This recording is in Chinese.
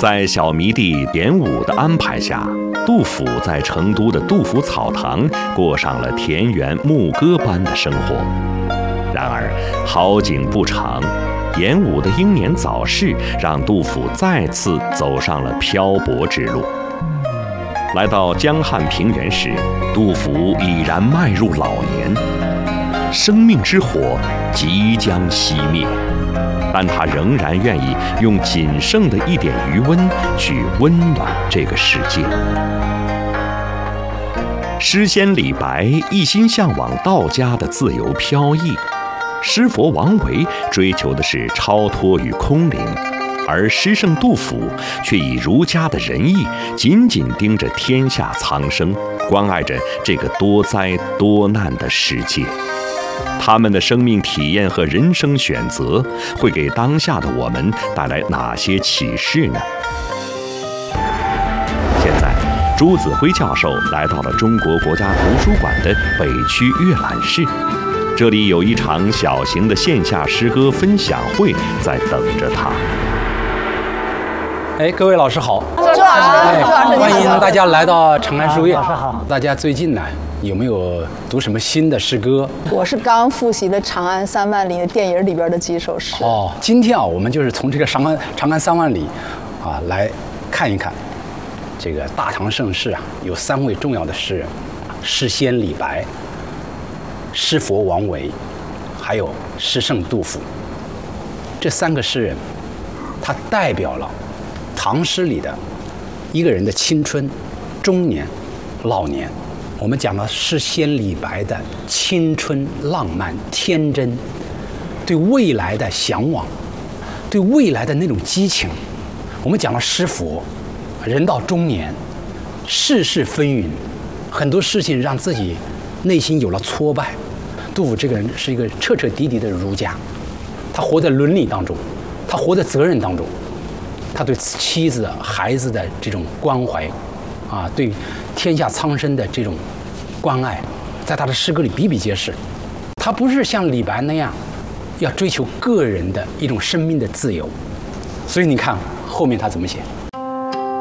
在小迷弟典武的安排下，杜甫在成都的杜甫草堂过上了田园牧歌般的生活。然而好景不长，典武的英年早逝让杜甫再次走上了漂泊之路。来到江汉平原时，杜甫已然迈入老年，生命之火即将熄灭，但他仍然愿意用仅剩的一点余温去温暖这个世界。诗仙李白一心向往道家的自由飘逸，诗佛王维追求的是超脱与空灵，而诗圣杜甫却以儒家的仁义紧紧盯着天下苍生，关爱着这个多灾多难的世界。他们的生命体验和人生选择会给当下的我们带来哪些启示呢？现在朱子辉教授来到了中国国家图书馆的北区阅览室，这里有一场小型的线下诗歌分享会在等着他。 各位老师好， 朱老师， 欢迎大家来到长安书院。 老师好。 大家最近呢有没有读什么新的诗歌？ 我是刚复习的《长安三万里》的电影里边的几首诗。 今天我们就是从这个长安三万里来看一看这个大唐盛世有3位重要的诗人：诗仙李白、诗佛王维，还有诗圣杜甫。这3个诗人，他代表了唐诗里的一个人的青春、中年、老年。我们讲了诗仙李白的青春、浪漫、天真，对未来的向往，对未来的那种激情。我们讲了诗佛，人到中年，世事纷纭，很多事情让自己内心有了挫败。杜甫这个人是一个彻彻底底的儒家，他活在伦理当中，他活在责任当中，他对妻子孩子的这种关怀对天下苍生的这种关爱，在他的诗歌里比比皆是。他不是像李白那样要追求个人的一种生命的自由，所以你看后面他怎么写：